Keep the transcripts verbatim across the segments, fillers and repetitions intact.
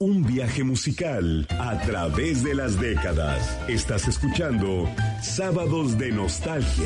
Un viaje musical a través de las décadas. Estás escuchando Sábados de Nostalgia.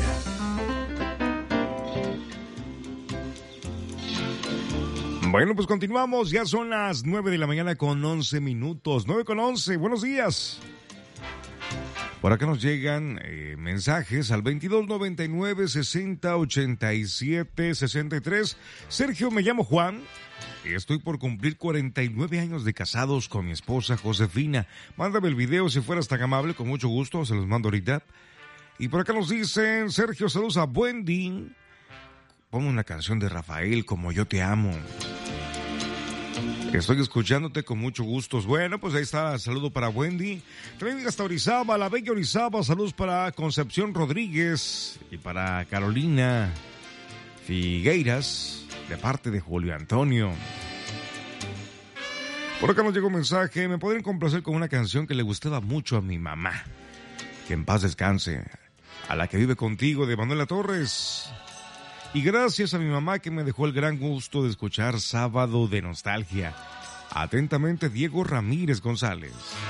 Bueno, pues continuamos. Ya son las nueve de la mañana con once minutos. nueve con once. Buenos días. Por acá nos llegan eh, mensajes al veintidós noventa y nueve sesenta ochenta y siete sesenta y tres. Sergio, me llamo Juan. Estoy por cumplir cuarenta y nueve años de casados con mi esposa Josefina. Mándame el video si fueras tan amable, con mucho gusto, se los mando ahorita. Y por acá nos dicen, Sergio, saludos a Wendy. Ponme una canción de Rafael, Como Yo Te Amo. Estoy escuchándote con mucho gusto. Bueno, pues ahí está, saludo para Wendy. También hasta Orizaba, la bella Orizaba, saludos para Concepción Rodríguez y para Carolina Figueiras, de parte de Julio Antonio. Por acá nos llegó un mensaje, me podrían complacer con una canción que le gustaba mucho a mi mamá. Que en paz descanse. A la que vive contigo, de Manuela Torres. Y gracias a mi mamá que me dejó el gran gusto de escuchar Sábado de Nostalgia. Atentamente, Diego Ramírez González.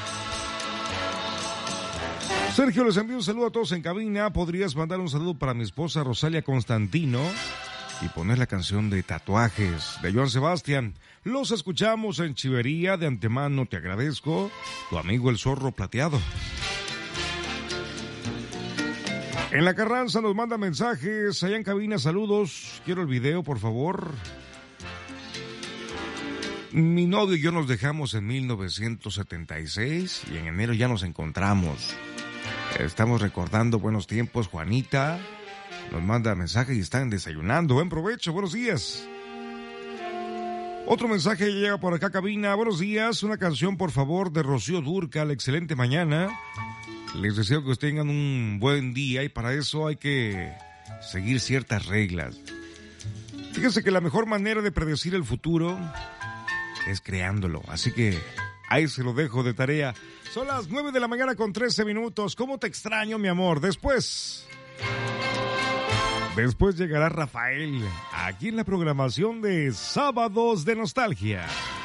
Sergio, les envío un saludo a todos en cabina. ¿Podrías mandar un saludo para mi esposa Rosalia Constantino? Y poner la canción de Tatuajes de Joan Sebastián. Los escuchamos en Chivería. De antemano te agradezco. Tu amigo el Zorro Plateado. En la Carranza nos manda mensajes. Allá en cabina, saludos. Quiero el video, por favor. Mi novio y yo nos dejamos en mil novecientos setenta y seis y en enero ya nos encontramos. Estamos recordando buenos tiempos. Juanita nos manda mensaje y están desayunando. Buen provecho, buenos días. Otro mensaje llega por acá, cabina. Buenos días, una canción por favor de Rocío Dúrcal. Excelente mañana. Les deseo que tengan un buen día y para eso hay que seguir ciertas reglas. Fíjense que la mejor manera de predecir el futuro es creándolo. Así que ahí se lo dejo de tarea. Son las nueve de la mañana con trece minutos. ¿Cómo te extraño, mi amor? Después... Después llegará Rafael, aquí en la programación de Sábados de Nostalgia.